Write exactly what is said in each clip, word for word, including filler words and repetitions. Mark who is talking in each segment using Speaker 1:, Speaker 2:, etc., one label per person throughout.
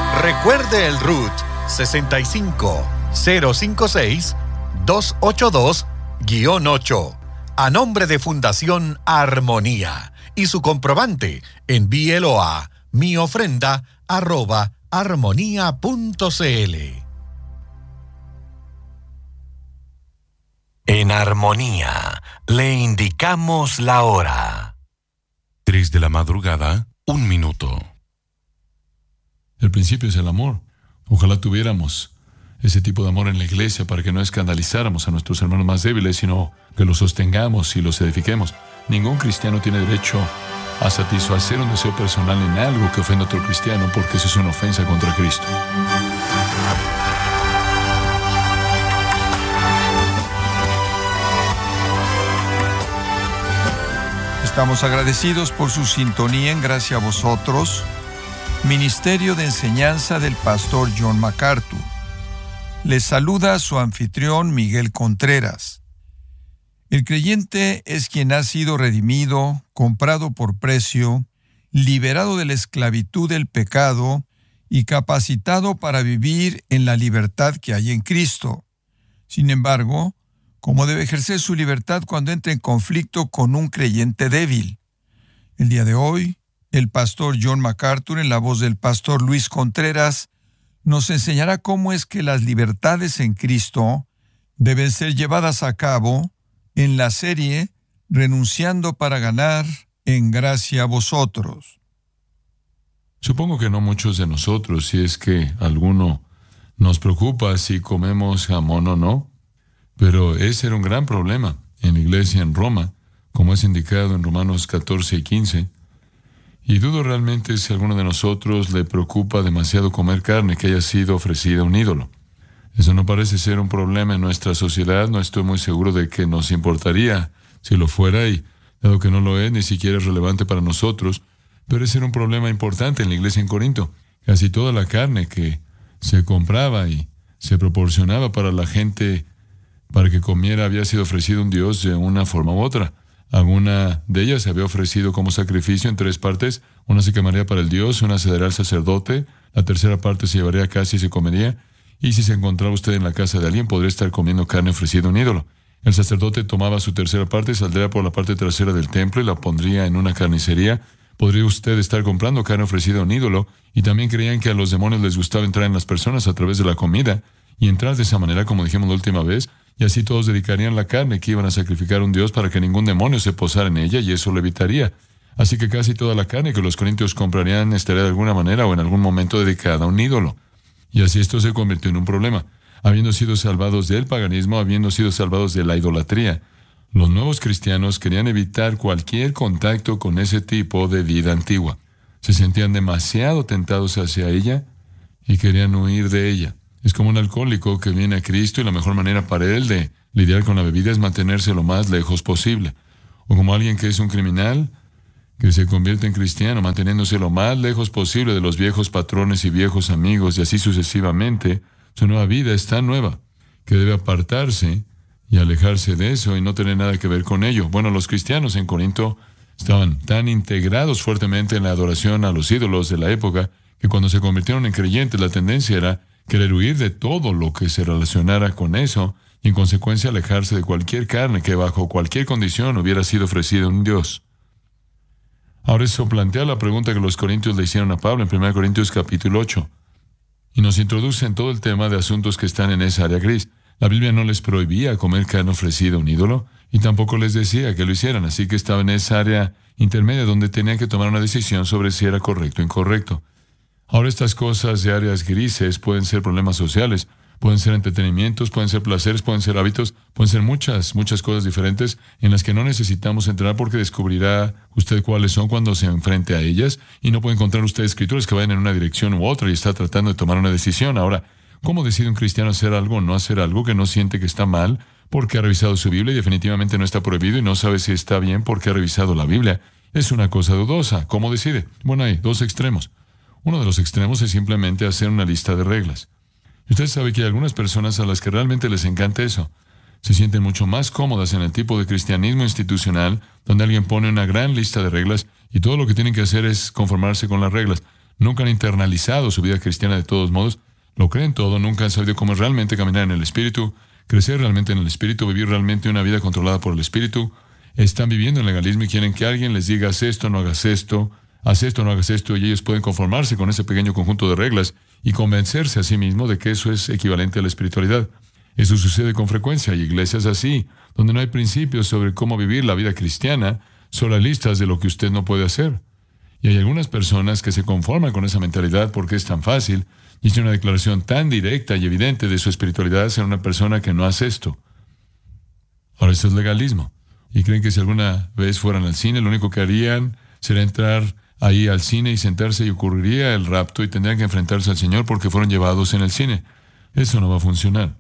Speaker 1: Recuerde el R U T sesenta y cinco cero cincuenta y seis doscientos ochenta y dos guión ocho a nombre de Fundación Armonía y su comprobante envíelo a miofrenda arroba armonía punto cl. En Armonía le indicamos la hora.
Speaker 2: Tres de la madrugada, un minuto.
Speaker 3: El principio es el amor. Ojalá tuviéramos ese tipo de amor en la iglesia para que no escandalizáramos a nuestros hermanos más débiles, sino que los sostengamos y los edifiquemos. Ningún cristiano tiene derecho a satisfacer un deseo personal en algo que ofenda a otro cristiano, porque eso es una ofensa contra Cristo.
Speaker 4: Estamos agradecidos por su sintonía en Gracia a Vosotros, Ministerio de Enseñanza del Pastor John MacArthur. Les saluda su anfitrión Miguel Contreras. El creyente es quien ha sido redimido, comprado por precio, liberado de la esclavitud del pecado y capacitado para vivir en la libertad que hay en Cristo. Sin embargo, ¿cómo debe ejercer su libertad cuando entra en conflicto con un creyente débil? El día de hoy, el pastor John MacArthur, en la voz del pastor Luis Contreras, nos enseñará cómo es que las libertades en Cristo deben ser llevadas a cabo en la serie Renunciando para ganar en Gracia a Vosotros.
Speaker 3: Supongo que no muchos de nosotros, si es que alguno nos preocupa si comemos jamón o no, pero ese era un gran problema en la iglesia en Roma, como es indicado en Romanos catorce y quince. Y dudo realmente si a alguno de nosotros le preocupa demasiado comer carne que haya sido ofrecida a un ídolo. Eso no parece ser un problema en nuestra sociedad. No estoy muy seguro de que nos importaría si lo fuera, y dado que no lo es, ni siquiera es relevante para nosotros, pero ese era un problema importante en la iglesia en Corinto. Casi toda la carne que se compraba y se proporcionaba para la gente para que comiera había sido ofrecido a un dios de una forma u otra. Alguna de ellas se había ofrecido como sacrificio en tres partes. Una se quemaría para el dios, una se daría al sacerdote, la tercera parte se llevaría a casa y se comería. Y si se encontraba usted en la casa de alguien, podría estar comiendo carne ofrecida a un ídolo. El sacerdote tomaba su tercera parte, saldría por la parte trasera del templo y la pondría en una carnicería. Podría usted estar comprando carne ofrecida a un ídolo. Y también creían que a los demonios les gustaba entrar en las personas a través de la comida y entrar de esa manera, como dijimos la última vez. Y así todos dedicarían la carne que iban a sacrificar a un dios para que ningún demonio se posara en ella, y eso lo evitaría. Así que casi toda la carne que los corintios comprarían estaría de alguna manera o en algún momento dedicada a un ídolo. Y así esto se convirtió en un problema. Habiendo sido salvados del paganismo, habiendo sido salvados de la idolatría, los nuevos cristianos querían evitar cualquier contacto con ese tipo de vida antigua. Se sentían demasiado tentados hacia ella y querían huir de ella. Es como un alcohólico que viene a Cristo y la mejor manera para él de lidiar con la bebida es mantenerse lo más lejos posible. O como alguien que es un criminal que se convierte en cristiano, manteniéndose lo más lejos posible de los viejos patrones y viejos amigos, y así sucesivamente. Su nueva vida es tan nueva que debe apartarse y alejarse de eso y no tener nada que ver con ello. Bueno, los cristianos en Corinto estaban tan integrados fuertemente en la adoración a los ídolos de la época que cuando se convirtieron en creyentes la tendencia era querer huir de todo lo que se relacionara con eso y en consecuencia alejarse de cualquier carne que bajo cualquier condición hubiera sido ofrecida a un dios. Ahora eso plantea la pregunta que los corintios le hicieron a Pablo en primera Corintios capítulo ocho y nos introduce en todo el tema de asuntos que están en esa área gris. La Biblia no les prohibía comer carne ofrecida a un ídolo y tampoco les decía que lo hicieran, así que estaba en esa área intermedia donde tenían que tomar una decisión sobre si era correcto o incorrecto. Ahora estas cosas de áreas grises pueden ser problemas sociales, pueden ser entretenimientos, pueden ser placeres, pueden ser hábitos, pueden ser muchas, muchas cosas diferentes en las que no necesitamos entrar porque descubrirá usted cuáles son cuando se enfrente a ellas y no puede encontrar usted escrituras que vayan en una dirección u otra y está tratando de tomar una decisión. Ahora, ¿cómo decide un cristiano hacer algo o no hacer algo que no siente que está mal porque ha revisado su Biblia y definitivamente no está prohibido y no sabe si está bien porque ha revisado la Biblia? Es una cosa dudosa. ¿Cómo decide? Bueno, hay dos extremos. Uno de los extremos es simplemente hacer una lista de reglas. Usted sabe que hay algunas personas a las que realmente les encanta eso. Se sienten mucho más cómodas en el tipo de cristianismo institucional donde alguien pone una gran lista de reglas y todo lo que tienen que hacer es conformarse con las reglas. nunca han internalizado su vida cristiana de todos modos, lo creen todo, nunca han sabido cómo realmente caminar en el Espíritu, crecer realmente en el Espíritu, vivir realmente una vida controlada por el Espíritu. Están viviendo en legalismo y quieren que alguien les diga, haz esto, no hagas esto, haz esto, no hagas esto, y ellos pueden conformarse con ese pequeño conjunto de reglas y convencerse a sí mismo de que eso es equivalente a la espiritualidad. Eso sucede con frecuencia. Hay iglesias así, donde no hay principios sobre cómo vivir la vida cristiana, solo hay listas de lo que usted no puede hacer. Y hay algunas personas que se conforman con esa mentalidad porque es tan fácil y es una declaración tan directa y evidente de su espiritualidad ser una persona que no hace esto. Ahora, eso es legalismo. Y creen que si alguna vez fueran al cine, lo único que harían sería entrar ahí al cine y sentarse y ocurriría el rapto y tendrían que enfrentarse al Señor porque fueron llevados en el cine. Eso no va a funcionar.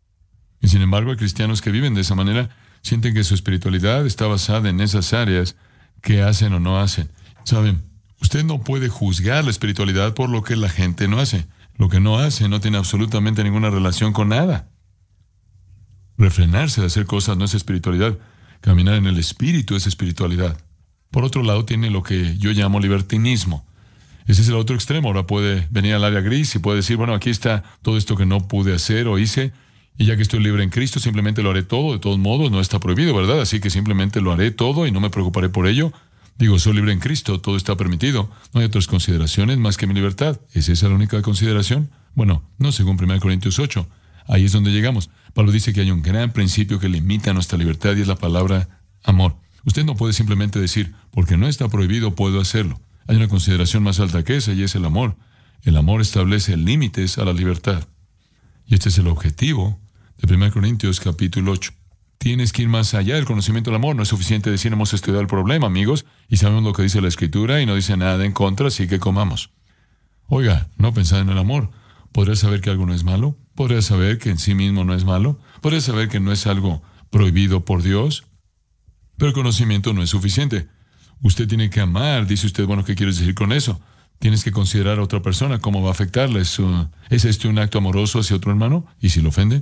Speaker 3: Y sin embargo, hay cristianos que viven de esa manera, sienten que su espiritualidad está basada en esas áreas que hacen o no hacen. ¿Saben? Usted no puede juzgar la espiritualidad por lo que la gente no hace. Lo que no hace no tiene absolutamente ninguna relación con nada. Refrenarse de hacer cosas no es espiritualidad. Caminar en el Espíritu es espiritualidad. Por otro lado, tiene lo que yo llamo libertinismo. Ese es el otro extremo. Ahora puede venir al área gris y puede decir, bueno, aquí está todo esto que no pude hacer o hice, y ya que estoy libre en Cristo, simplemente lo haré todo. De todos modos, no está prohibido, ¿verdad? Así que simplemente lo haré todo y no me preocuparé por ello. Digo, soy libre en Cristo, todo está permitido. No hay otras consideraciones más que mi libertad. ¿Es esa la única consideración? Bueno, no según primera Corintios ocho. Ahí es donde llegamos. Pablo dice que hay un gran principio que limita nuestra libertad y es la palabra amor. Usted no puede simplemente decir, porque no está prohibido, puedo hacerlo. Hay una consideración más alta que esa y es el amor. El amor establece límites a la libertad. Y este es el objetivo de primera Corintios capítulo ocho. Tienes que ir más allá del conocimiento del amor. No es suficiente decir hemos estudiado el problema, amigos, y sabemos lo que dice la Escritura y no dice nada en contra, así que comamos. Oiga, no pensad en el amor. ¿Podría saber que algo no es malo? ¿Podría saber que en sí mismo no es malo? ¿Podría saber que no es algo prohibido por Dios? Pero el conocimiento no es suficiente. Usted tiene que amar. Dice usted, bueno, ¿qué quieres decir con eso? Tienes que considerar a otra persona, cómo va a afectarle. ¿Es, uh, ¿Es este un acto amoroso hacia otro hermano? ¿Y si lo ofende?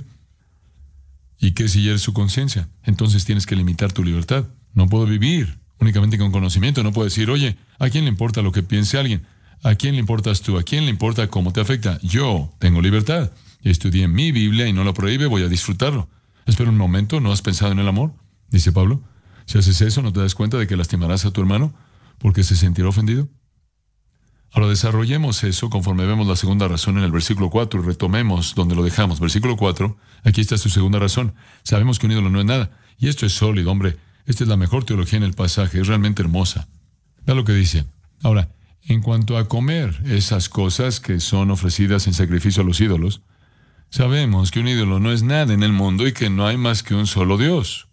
Speaker 3: ¿Y qué si hiere su conciencia? Entonces tienes que limitar tu libertad. No puedo vivir únicamente con conocimiento. No puedo decir, oye, ¿a quién le importa lo que piense alguien? ¿A quién le importas tú? ¿A quién le importa cómo te afecta? Yo tengo libertad. Estudié mi Biblia y no lo prohíbe, voy a disfrutarlo. Espera un momento, ¿no has pensado en el amor? Dice Pablo. Si haces eso, ¿no te das cuenta de que lastimarás a tu hermano porque se sentirá ofendido? Ahora desarrollemos eso conforme vemos la segunda razón en el versículo cuatro y retomemos donde lo dejamos. Versículo cuatro, aquí está su segunda razón. Sabemos que un ídolo no es nada. Y esto es sólido, hombre. Esta es la mejor teología en el pasaje. Es realmente hermosa. Vea lo que dice. Ahora, en cuanto a comer esas cosas que son ofrecidas en sacrificio a los ídolos, sabemos que un ídolo no es nada en el mundo y que no hay más que un solo Dios.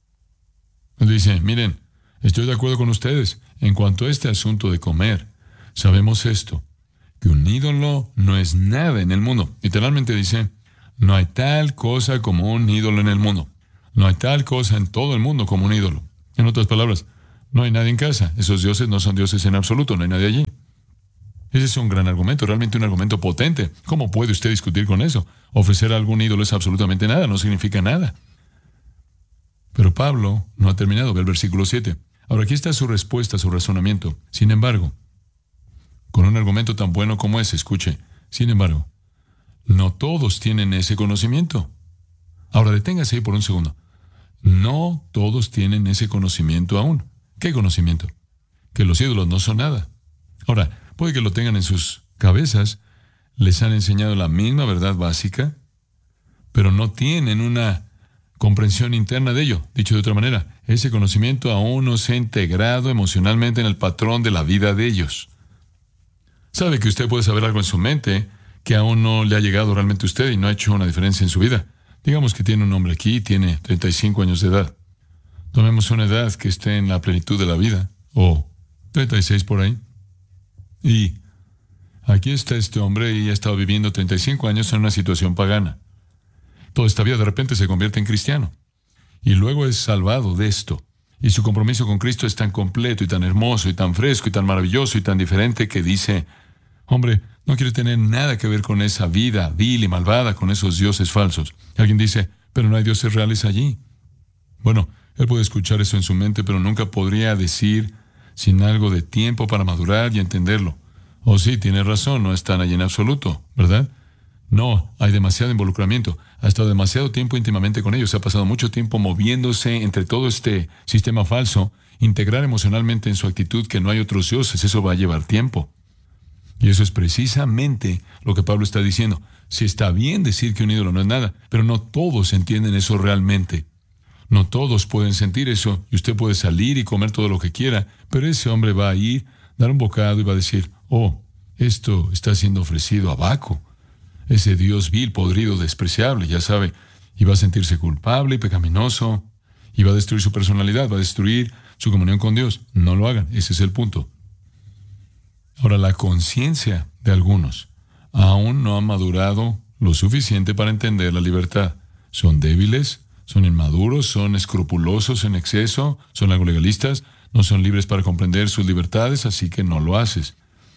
Speaker 3: Dice, miren, estoy de acuerdo con ustedes. En cuanto a este asunto de comer, sabemos esto, que un ídolo no es nada en el mundo. Literalmente dice, no hay tal cosa como un ídolo en el mundo. No hay tal cosa en todo el mundo como un ídolo. En otras palabras, no hay nadie en casa. Esos dioses no son dioses en absoluto, no hay nadie allí. Ese es un gran argumento, realmente un argumento potente. ¿Cómo puede usted discutir con eso? Ofrecer a algún ídolo es absolutamente nada, no significa nada. Pero Pablo no ha terminado, ve el versículo siete. Ahora aquí está su respuesta, su razonamiento. Sin embargo, con un argumento tan bueno como ese, escuche, sin embargo, no todos tienen ese conocimiento. Ahora deténgase ahí por un segundo. No todos tienen ese conocimiento aún. ¿Qué conocimiento? Que los ídolos no son nada. Ahora, puede que lo tengan en sus cabezas, les han enseñado la misma verdad básica, pero no tienen una comprensión interna de ello. Dicho de otra manera, ese conocimiento aún no se ha integrado emocionalmente en el patrón de la vida de ellos. Sabe que usted puede saber algo en su mente que aún no le ha llegado realmente a usted y no ha hecho una diferencia en su vida. Digamos que tiene un hombre aquí y tiene treinta y cinco años de edad. Tomemos una edad que esté en la plenitud de la vida, o treinta y seis por ahí. Y aquí está este hombre y ha estado viviendo treinta y cinco años en una situación pagana. Toda esta vida de repente se convierte en cristiano. Y luego es salvado de esto. Y su compromiso con Cristo es tan completo y tan hermoso y tan fresco y tan maravilloso y tan diferente que dice, hombre, no quiere tener nada que ver con esa vida vil y malvada, con esos dioses falsos. Alguien dice, pero no hay dioses reales allí. Bueno, él puede escuchar eso en su mente, pero nunca podría decir, sin algo de tiempo para madurar y entenderlo. Oh, sí, tiene razón, no están allí en absoluto, ¿verdad? No, hay demasiado involucramiento. Ha estado demasiado tiempo íntimamente con ellos. Ha pasado mucho tiempo moviéndose entre todo este sistema falso. Integrar emocionalmente en su actitud que no hay otros dioses, eso va a llevar tiempo. Y eso es precisamente lo que Pablo está diciendo. Sí está bien decir que un ídolo no es nada, pero no todos entienden eso realmente. No todos pueden sentir eso, y usted puede salir y comer todo lo que quiera, pero ese hombre va a ir, dar un bocado y va a decir, oh, esto está siendo ofrecido a Baco, ese dios vil, podrido, despreciable, ya sabe, y va a sentirse culpable y pecaminoso, y va a destruir su personalidad, va a destruir su comunión con Dios. No lo hagan, ese es el punto. Ahora, la conciencia de algunos aún no ha madurado lo suficiente para entender la libertad. Son débiles, son inmaduros, son escrupulosos en exceso, son algo legalistas, no son libres para comprender sus libertades, así que no lo haces.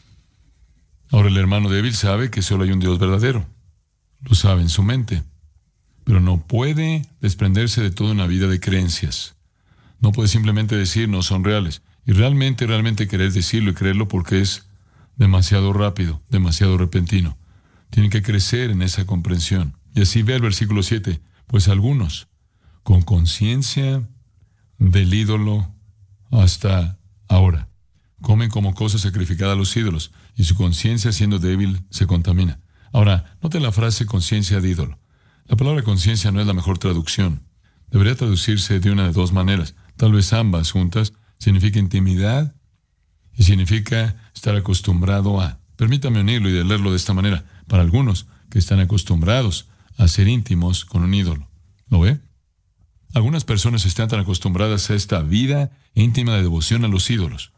Speaker 3: Ahora, el hermano débil sabe que solo hay un Dios verdadero. Lo sabe en su mente. Pero no puede desprenderse de toda una vida de creencias. No puede simplemente decir no son reales. Y realmente, realmente querer decirlo y creerlo porque es demasiado rápido, demasiado repentino. Tienen que crecer en esa comprensión. Y así ve el versículo siete. Pues algunos, con conciencia del ídolo hasta ahora, comen como cosa sacrificada a los ídolos, y su conciencia, siendo débil, se contamina. Ahora, note la frase conciencia de ídolo. La palabra conciencia no es la mejor traducción. Debería traducirse de una de dos maneras. Tal vez ambas juntas. Significa intimidad y significa estar acostumbrado a. Permítame unirlo y de leerlo de esta manera. Para algunos que están acostumbrados a ser íntimos con un ídolo. ¿Lo ve? Algunas personas están tan acostumbradas a esta vida íntima de devoción a los ídolos.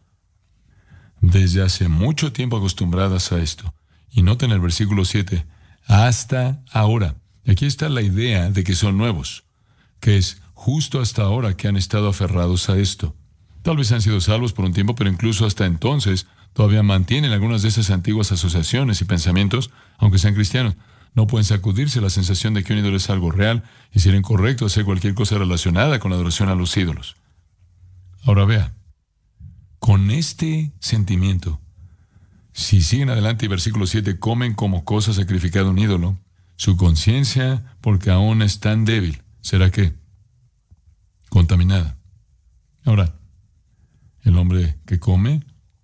Speaker 3: Desde hace mucho tiempo acostumbradas a esto. Y noten el versículo siete. Hasta ahora. Y aquí está la idea de que son nuevos. Que es justo hasta ahora que han estado aferrados a esto. Tal vez han sido salvos por un tiempo, pero incluso hasta entonces todavía mantienen algunas de esas antiguas asociaciones y pensamientos, aunque sean cristianos. No pueden sacudirse la sensación de que un ídolo es algo real y sería incorrecto hacer cualquier cosa relacionada con la adoración a los ídolos. Ahora vea, con este sentimiento, si siguen adelante y versículo siete, comen como cosa sacrificada a un ídolo, su conciencia, porque aún es tan débil, ¿será qué? Contaminada. Ahora, el hombre que come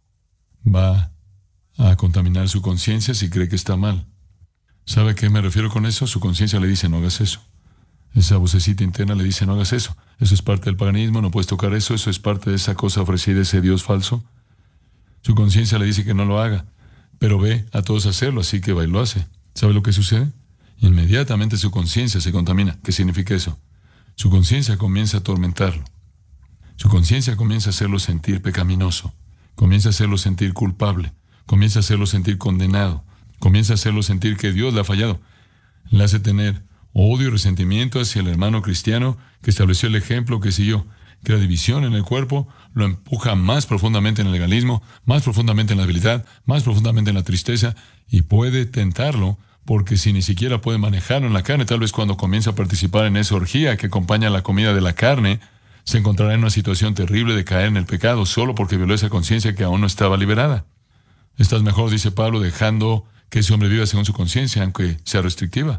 Speaker 3: va a contaminar su conciencia si cree que está mal. ¿Sabe a qué me refiero con eso? Su conciencia le dice, no hagas eso. Esa vocecita interna le dice, no hagas eso. Eso es parte del paganismo, no puedes tocar eso, eso es parte de esa cosa ofrecida, ese Dios falso. Su conciencia le dice que no lo haga, pero ve a todos hacerlo, así que va y lo hace. ¿Sabe lo que sucede? Inmediatamente su conciencia se contamina. ¿Qué significa eso? Su conciencia comienza a atormentarlo. Su conciencia comienza a hacerlo sentir pecaminoso. Comienza a hacerlo sentir culpable. Comienza a hacerlo sentir condenado. Comienza a hacerlo sentir que Dios le ha fallado. Le hace tener odio y resentimiento hacia el hermano cristiano que estableció el ejemplo que siguió. Crea división en el cuerpo, lo empuja más profundamente en el legalismo, más profundamente en la debilidad, más profundamente en la tristeza, y puede tentarlo, porque si ni siquiera puede manejarlo en la carne, tal vez cuando comienza a participar en esa orgía que acompaña la comida de la carne, se encontrará en una situación terrible de caer en el pecado solo porque violó esa conciencia que aún no estaba liberada. Estás mejor, dice Pablo, dejando que ese hombre viva según su conciencia, aunque sea restrictiva.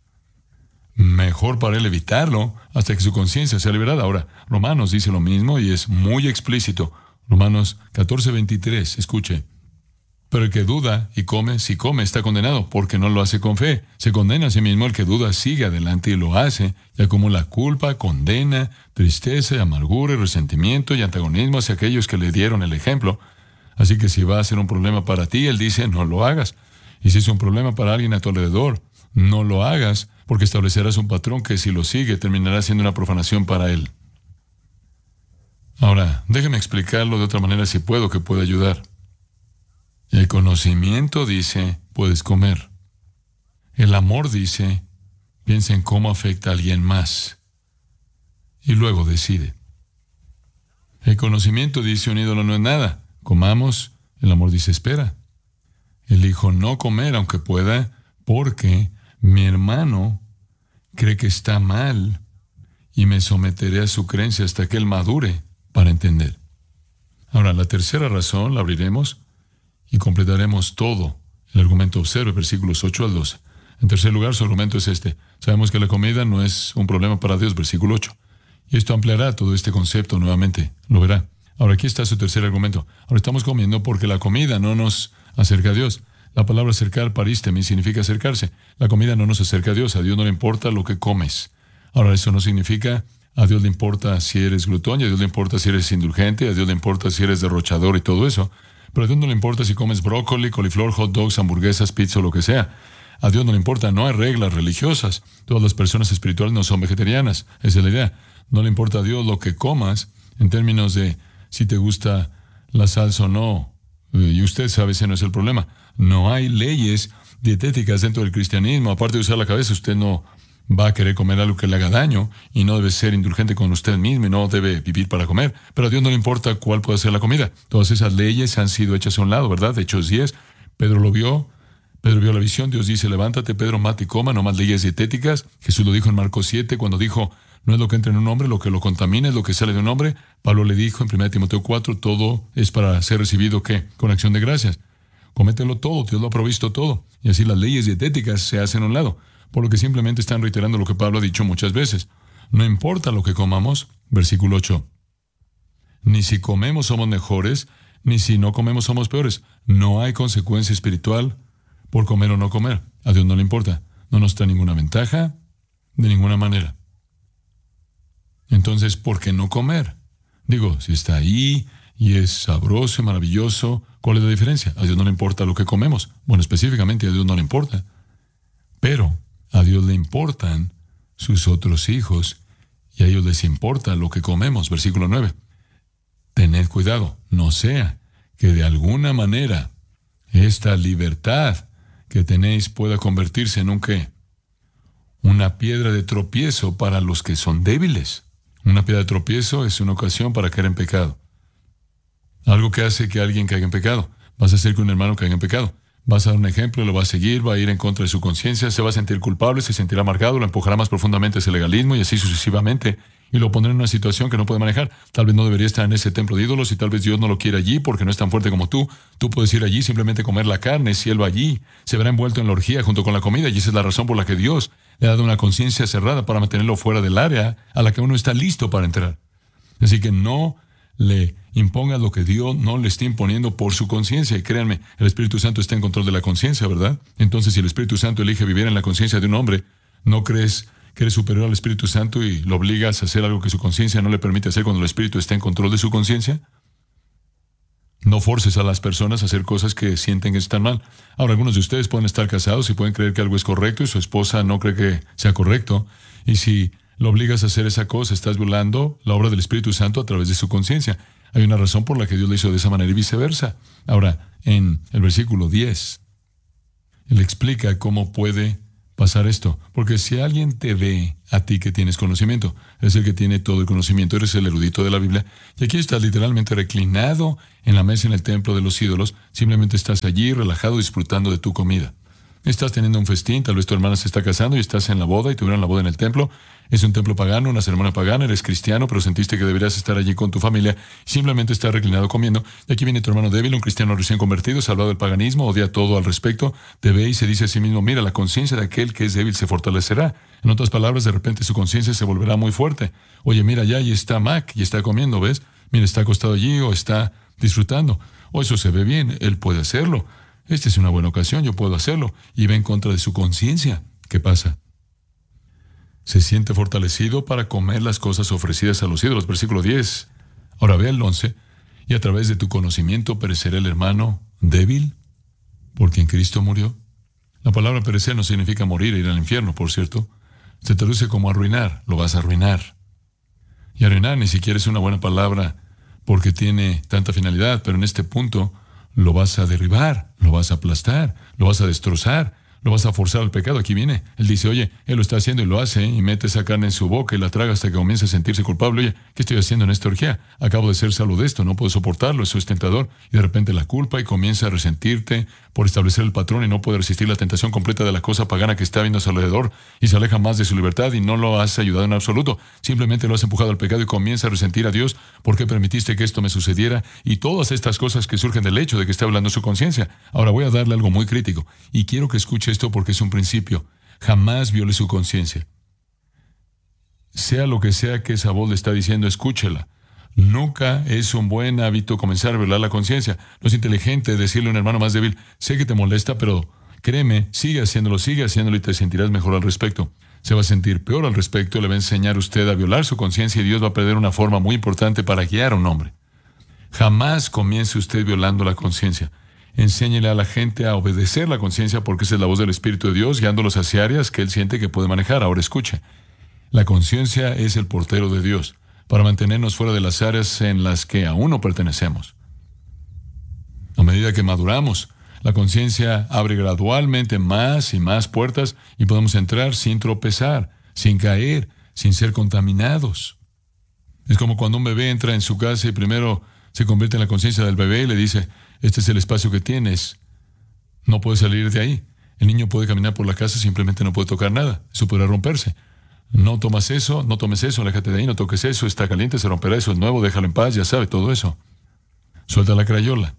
Speaker 3: Mejor para él evitarlo hasta que su conciencia sea liberada. Ahora, Romanos dice lo mismo y es muy explícito. Romanos catorce veintitrés, escuche. Pero el que duda y come, si come, está condenado, porque no lo hace con fe. Se condena a sí mismo. El que duda sigue adelante y lo hace, y acumula culpa, condena, tristeza, y amargura, y resentimiento y antagonismo hacia aquellos que le dieron el ejemplo. Así que si va a ser un problema para ti, él dice, no lo hagas. Y si es un problema para alguien a tu alrededor, no lo hagas, porque establecerás un patrón que si lo sigue, terminará siendo una profanación para él. Ahora, déjeme explicarlo de otra manera si puedo, que pueda ayudar. El conocimiento dice, puedes comer. El amor dice, piensa en cómo afecta a alguien más. Y luego decide. El conocimiento dice, un ídolo no es nada. Comamos. El amor dice, espera. Elijo no comer aunque pueda, porque mi hermano cree que está mal y me someteré a su creencia hasta que él madure para entender. Ahora, la tercera razón la abriremos. y completaremos todo. El argumento observe versículos ocho al doce. En tercer lugar, su argumento es este. Sabemos que la comida no es un problema para Dios, versículo ocho. Y esto ampliará todo este concepto nuevamente, lo verá. Ahora aquí está su tercer argumento. Ahora estamos comiendo porque la comida no nos acerca a Dios. La palabra acercar, paristemi, significa acercarse. La comida no nos acerca a Dios. A Dios no le importa lo que comes. Ahora, eso no significa a Dios le importa si eres glutón, y a Dios le importa si eres indulgente, a Dios le importa si eres derrochador y todo eso. Pero a Dios no le importa si comes brócoli, coliflor, hot dogs, hamburguesas, pizza o lo que sea. A Dios no le importa, no hay reglas religiosas. Todas las personas espirituales no son vegetarianas. Esa es la idea. No le importa a Dios lo que comas en términos de si te gusta la salsa o no. Y usted sabe, ese no es el problema. No hay leyes dietéticas dentro del cristianismo. Aparte de usar la cabeza, usted no va a querer comer algo que le haga daño y no debe ser indulgente con usted mismo y no debe vivir para comer. Pero a Dios no le importa cuál puede ser la comida. Todas esas leyes han sido hechas a un lado, ¿verdad? De Hechos diez, Pedro lo vio. Pedro vio la visión. Dios dice, levántate, Pedro, mate y coma. No más leyes dietéticas. Jesús lo dijo en Marcos siete cuando dijo, no es lo que entra en un hombre lo que lo contamina, es lo que sale de un hombre. Pablo le dijo en primera Timoteo cuatro, todo es para ser recibido, ¿qué? Con acción de gracias. Comételo todo, Dios lo ha provisto todo. Y así las leyes dietéticas se hacen a un lado. Por lo que simplemente están reiterando lo que Pablo ha dicho muchas veces. No importa lo que comamos, versículo ocho. Ni si comemos somos mejores, ni si no comemos somos peores. No hay consecuencia espiritual por comer o no comer. A Dios no le importa. No nos trae ninguna ventaja, de ninguna manera. Entonces, ¿por qué no comer? Digo, si está ahí y es sabroso y maravilloso, ¿cuál es la diferencia? A Dios no le importa lo que comemos. Bueno, específicamente a Dios no le importa. Pero a Dios le importan sus otros hijos y a ellos les importa lo que comemos. Versículo nueve. Tened cuidado, no sea que de alguna manera esta libertad que tenéis pueda convertirse en un ¿qué? Una piedra de tropiezo para los que son débiles. Una piedra de tropiezo es una ocasión para caer en pecado. Algo que hace que alguien caiga en pecado. Vas a hacer que un hermano caiga en pecado. Vas a dar un ejemplo, lo va a seguir, va a ir en contra de su conciencia, se va a sentir culpable, se sentirá amargado, lo empujará más profundamente hacia el legalismo y así sucesivamente, y lo pondrá en una situación que no puede manejar. Tal vez no debería estar en ese templo de ídolos y tal vez Dios no lo quiere allí porque no es tan fuerte como tú. Tú puedes ir allí simplemente comer la carne. Si él va allí, se verá envuelto en la orgía junto con la comida y esa es la razón por la que Dios le ha dado una conciencia cerrada para mantenerlo fuera del área a la que uno está listo para entrar. Así que no le imponga lo que Dios no le está imponiendo por su conciencia. Y créanme, el Espíritu Santo está en control de la conciencia, ¿verdad? Entonces, si el Espíritu Santo elige vivir en la conciencia de un hombre, ¿no crees que eres superior al Espíritu Santo y lo obligas a hacer algo que su conciencia no le permite hacer cuando el Espíritu está en control de su conciencia? No forces a las personas a hacer cosas que sienten que están mal. Ahora, algunos de ustedes pueden estar casados y pueden creer que algo es correcto y su esposa no cree que sea correcto. Y si lo obligas a hacer esa cosa, estás violando la obra del Espíritu Santo a través de su conciencia. Hay una razón por la que Dios lo hizo de esa manera y viceversa. Ahora, en el versículo diez, Él explica cómo puede pasar esto. Porque si alguien te ve a ti que tienes conocimiento, eres el que tiene todo el conocimiento, eres el erudito de la Biblia, y aquí estás literalmente reclinado en la mesa en el templo de los ídolos, simplemente estás allí relajado disfrutando de tu comida. Estás teniendo un festín, tal vez tu hermana se está casando y estás en la boda y tuvieron la boda en el templo. Es un templo pagano, una ceremonia pagana, eres cristiano, pero sentiste que deberías estar allí con tu familia y simplemente estás reclinado comiendo. Y aquí viene tu hermano débil, un cristiano recién convertido, salvado del paganismo, odia todo al respecto, te ve y se dice a sí mismo, mira, la conciencia de aquel que es débil se fortalecerá. En otras palabras, de repente su conciencia se volverá muy fuerte. Oye, mira, ya ahí está Mac y está comiendo, ¿ves? Mira, está acostado allí o está disfrutando. O eso se ve bien, él puede hacerlo. Esta es una buena ocasión, yo puedo hacerlo. Y va en contra de su conciencia. ¿Qué pasa? Se siente fortalecido para comer las cosas ofrecidas a los ídolos. Versículo diez. Ahora ve el once. Y a través de tu conocimiento perecerá el hermano débil, por quien Cristo murió. La palabra perecer no significa morir e ir al infierno, por cierto. Se traduce como arruinar. Lo vas a arruinar. Y arruinar ni siquiera es una buena palabra porque tiene tanta finalidad, pero en este punto lo vas a derribar, lo vas a aplastar, lo vas a destrozar, lo vas a forzar al pecado. Aquí viene. Él dice, oye, él lo está haciendo y lo hace, y mete esa carne en su boca y la traga hasta que comience a sentirse culpable. Oye, ¿qué estoy haciendo en esta orgía? Acabo de ser salvo de esto, no puedo soportarlo, eso es tentador. Y de repente la culpa y comienza a resentirte por establecer el patrón y no puede resistir la tentación completa de la cosa pagana que está viendo a su alrededor y se aleja más de su libertad y no lo has ayudado en absoluto. Simplemente lo has empujado al pecado y comienza a resentir a Dios. ¿Por qué permitiste que esto me sucediera? Y todas estas cosas que surgen del hecho de que está hablando su conciencia. Ahora voy a darle algo muy crítico y quiero que escuche esto porque es un principio. Jamás viole su conciencia. Sea lo que sea que esa voz le está diciendo, escúchela. Nunca es un buen hábito comenzar a violar la conciencia. No es inteligente decirle a un hermano más débil, sé que te molesta, pero créeme, sigue haciéndolo, sigue haciéndolo y te sentirás mejor al respecto. Se va a sentir peor al respecto, le va a enseñar usted a violar su conciencia y Dios va a perder una forma muy importante para guiar a un hombre. Jamás comience usted violando la conciencia. Enséñele a la gente a obedecer la conciencia porque esa es la voz del Espíritu de Dios guiándolos hacia áreas que Él siente que puede manejar. Ahora escuche. La conciencia es el portero de Dios para mantenernos fuera de las áreas en las que aún no pertenecemos. A medida que maduramos, la conciencia abre gradualmente más y más puertas y podemos entrar sin tropezar, sin caer, sin ser contaminados. Es como cuando un bebé entra en su casa y primero se convierte en la conciencia del bebé y le dice, este es el espacio que tienes, no puedes salir de ahí. El niño puede caminar por la casa, simplemente no puede tocar nada, eso podrá romperse. No tomas eso, no tomes eso, aléjate de ahí, no toques eso, está caliente, se romperá, eso es nuevo, déjalo en paz, ya sabe, todo eso. Suelta la crayola.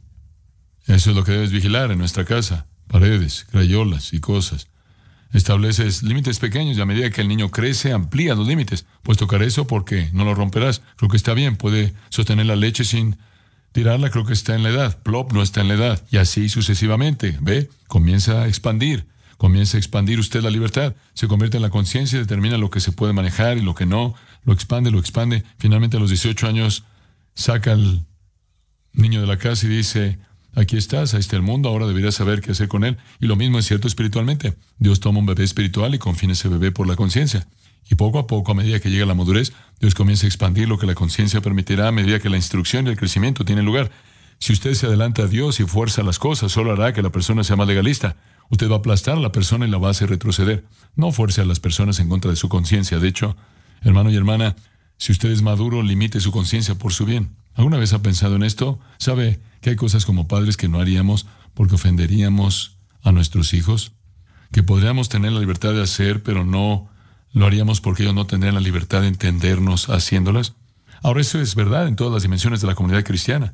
Speaker 3: Eso es lo que debes vigilar en nuestra casa, paredes, crayolas y cosas. Estableces límites pequeños y a medida que el niño crece, amplía los límites. Puedes tocar eso porque no lo romperás. Creo que está bien, puede sostener la leche sin tirarla, creo que está en la edad. Plop, no está en la edad. Y así sucesivamente. ¿Ve? Comienza a expandir. Comienza a expandir usted la libertad. Se convierte en la conciencia y determina lo que se puede manejar y lo que no. Lo expande, lo expande. Finalmente a los dieciocho años saca al niño de la casa y dice, aquí estás, ahí está el mundo, ahora deberías saber qué hacer con él. Y lo mismo es cierto espiritualmente. Dios toma un bebé espiritual y confía en ese bebé por la conciencia. Y poco a poco, a medida que llega la madurez, Dios comienza a expandir lo que la conciencia permitirá a medida que la instrucción y el crecimiento tienen lugar. Si usted se adelanta a Dios y fuerza las cosas, solo hará que la persona sea más legalista. Usted va a aplastar a la persona y la va a hacer retroceder. No fuerce a las personas en contra de su conciencia. De hecho, hermano y hermana, si usted es maduro, limite su conciencia por su bien. ¿Alguna vez ha pensado en esto? ¿Sabe que hay cosas como padres que no haríamos porque ofenderíamos a nuestros hijos? Que podríamos tener la libertad de hacer, pero no lo haríamos porque ellos no tendrían la libertad de entendernos haciéndolas. Ahora, eso es verdad en todas las dimensiones de la comunidad cristiana.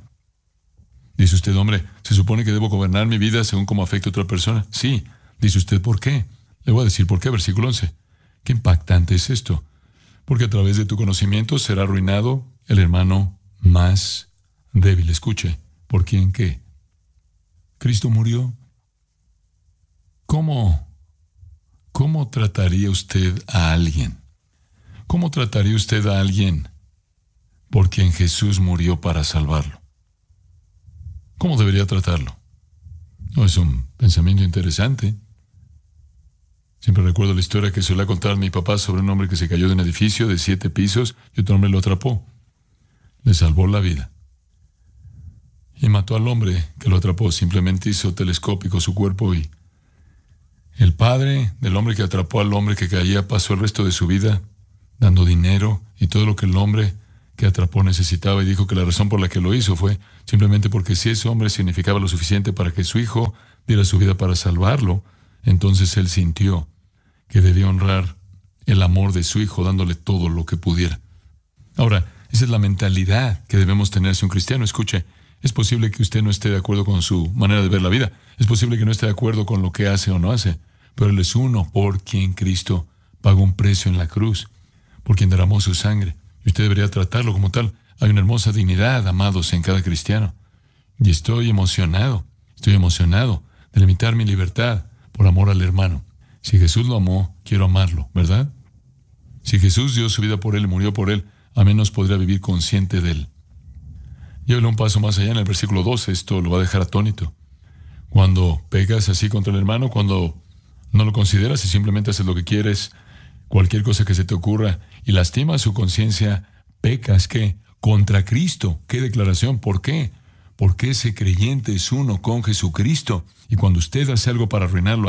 Speaker 3: Dice usted, hombre, ¿se supone que debo gobernar mi vida según cómo afecte a otra persona? Sí. Dice usted, ¿por qué? Le voy a decir por qué, versículo once. Qué impactante es esto. Porque a través de tu conocimiento será arruinado el hermano más débil. Escuche, ¿por quién qué? Cristo murió. ¿Cómo, cómo trataría usted a alguien? ¿Cómo trataría usted a alguien por quien Jesús murió para salvarlo? ¿Cómo debería tratarlo? No, es un pensamiento interesante. Siempre recuerdo la historia que solía contar mi papá sobre un hombre que se cayó de un edificio de siete pisos y otro hombre lo atrapó. Le salvó la vida. Y mató al hombre que lo atrapó. Simplemente hizo telescópico su cuerpo y el padre del hombre que atrapó al hombre que caía pasó el resto de su vida dando dinero y todo lo que el hombre que atrapó necesitaba, y dijo que la razón por la que lo hizo fue simplemente porque si ese hombre significaba lo suficiente para que su hijo diera su vida para salvarlo, entonces él sintió que debía honrar el amor de su hijo dándole todo lo que pudiera. Ahora, esa es la mentalidad que debemos tener hacia un cristiano. Escuche, es posible que usted no esté de acuerdo con su manera de ver la vida. Es posible que no esté de acuerdo con lo que hace o no hace. Pero Él es uno por quien Cristo pagó un precio en la cruz, por quien derramó su sangre. Y usted debería tratarlo como tal. Hay una hermosa dignidad, amados, en cada cristiano. Y estoy emocionado, estoy emocionado de limitar mi libertad por amor al hermano. Si Jesús lo amó, quiero amarlo, ¿verdad? Si Jesús dio su vida por Él y murió por Él, a menos podría vivir consciente de Él. Llévelo un paso más allá en el versículo doce, esto lo va a dejar atónito. Cuando pegas así contra el hermano, cuando no lo consideras y simplemente haces lo que quieres, cualquier cosa que se te ocurra, y lastimas su conciencia, pecas, ¿qué? Contra Cristo. ¿Qué declaración? ¿Por qué? Porque ese creyente es uno con Jesucristo, y cuando usted hace algo para arruinarlo a Él,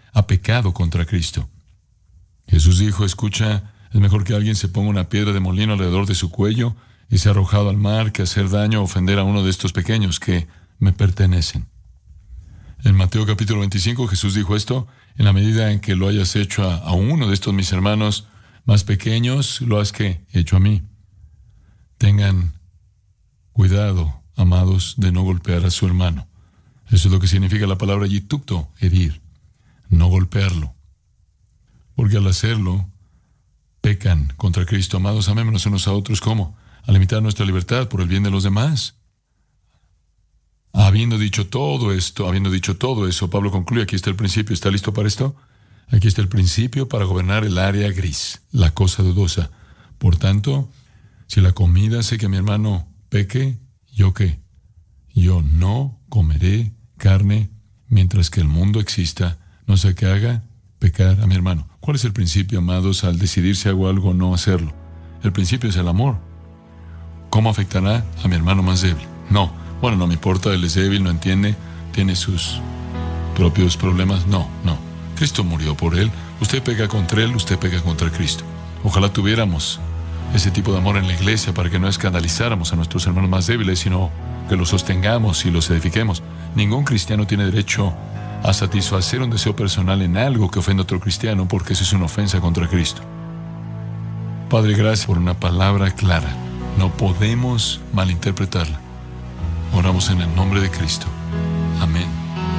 Speaker 3: ha pecado contra Cristo. Jesús dijo, escucha, es mejor que alguien se ponga una piedra de molino alrededor de su cuello y sea arrojado al mar que hacer daño o ofender a uno de estos pequeños que me pertenecen. En Mateo capítulo veinticinco Jesús dijo esto, en la medida en que lo hayas hecho a, a uno de estos mis hermanos más pequeños, lo has que hecho a mí. Tengan cuidado, amados, de no golpear a su hermano. Eso es lo que significa la palabra yitukto, herir, no golpearlo. Porque al hacerlo, pecan contra Cristo. Amados, amémonos unos a otros. ¿Cómo? Al limitar nuestra libertad por el bien de los demás. Habiendo dicho todo esto, habiendo dicho todo eso, Pablo concluye, aquí está el principio. ¿Está listo para esto? Aquí está el principio para gobernar el área gris, la cosa dudosa. Por tanto, si la comida hace que mi hermano peque, ¿yo qué? Yo no comeré carne mientras que el mundo exista, no sea que haga pecar a mi hermano. ¿Cuál es el principio, amados, al decidir si hago algo o no hacerlo? El principio es el amor. ¿Cómo afectará a mi hermano más débil? No, bueno, no me importa, él es débil, no entiende, tiene sus propios problemas. No, no. Cristo murió por él. Usted peca contra él, usted peca contra Cristo. Ojalá tuviéramos ese tipo de amor en la iglesia para que no escandalizáramos a nuestros hermanos más débiles, sino que los sostengamos y los edifiquemos. Ningún cristiano tiene derecho a satisfacer un deseo personal en algo que ofenda a otro cristiano, porque eso es una ofensa contra Cristo. Padre, gracias por una palabra clara. No podemos malinterpretarla. Oramos en el nombre de Cristo. Amén.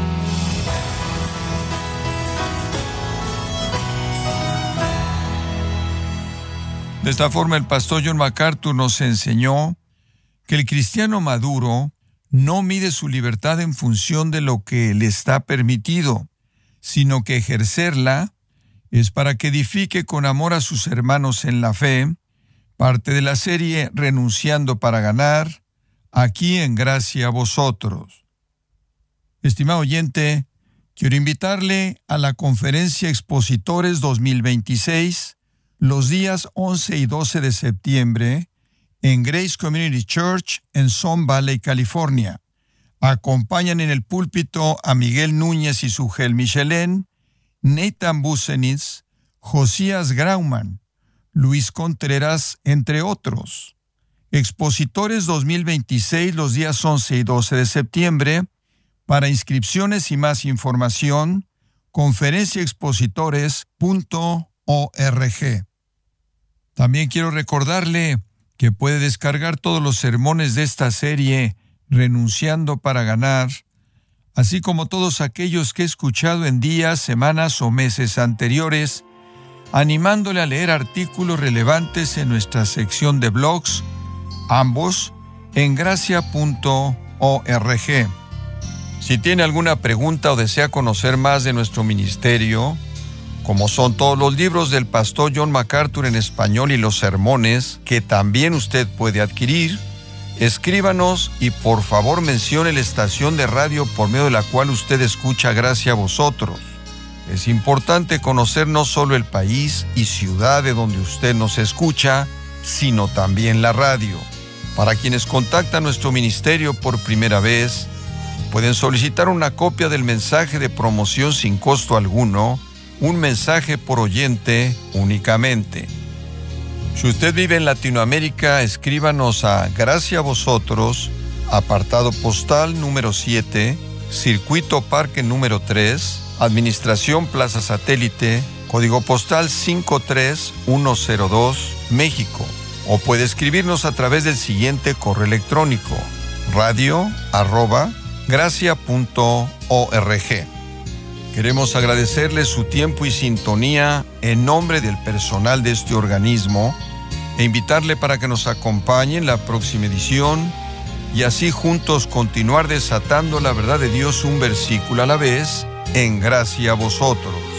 Speaker 4: De esta forma, el pastor John MacArthur nos enseñó que el cristiano maduro no mide su libertad en función de lo que le está permitido, sino que ejercerla es para que edifique con amor a sus hermanos en la fe, parte de la serie Renunciando para Ganar, aquí en Gracia a Vosotros. Estimado oyente, quiero invitarle a la Conferencia Expositores dos mil veintiséis, los días once y doce de septiembre, en Grace Community Church en Sun Valley, California. Acompañan en el púlpito a Miguel Núñez y Sugel Michelén, Nathan Busenitz, Josías Grauman, Luis Contreras, entre otros. Expositores dos mil veintiséis, los días once y doce de septiembre. Para inscripciones y más información, conferencia expositores punto org. También quiero recordarle que puede descargar todos los sermones de esta serie Renunciando para Ganar, así como todos aquellos que he escuchado en días, semanas o meses anteriores, animándole a leer artículos relevantes en nuestra sección de blogs, ambos en gracia punto org. Si tiene alguna pregunta o desea conocer más de nuestro ministerio, como son todos los libros del pastor John MacArthur en español y los sermones que también usted puede adquirir, escríbanos y por favor mencione la estación de radio por medio de la cual usted escucha Gracia a Vosotros. Es importante conocer no solo el país y ciudad de donde usted nos escucha, sino también la radio. Para quienes contactan nuestro ministerio por primera vez, pueden solicitar una copia del mensaje de promoción sin costo alguno, un mensaje por oyente únicamente. Si usted vive en Latinoamérica, escríbanos a Gracia a Vosotros, apartado postal número siete, Circuito Parque número tres, Administración Plaza Satélite, código postal cinco tres uno cero dos, México. O puede escribirnos a través del siguiente correo electrónico, radio arroba gracia punto org. Queremos agradecerle su tiempo y sintonía en nombre del personal de este organismo e invitarle para que nos acompañe en la próxima edición y así juntos continuar desatando la verdad de Dios un versículo a la vez en Gracia a Vosotros.